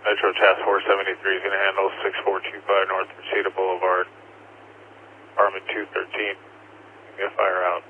Metro Task Force 73 is going to handle 6425 North Reseda Boulevard, Armin 213. Get fire out.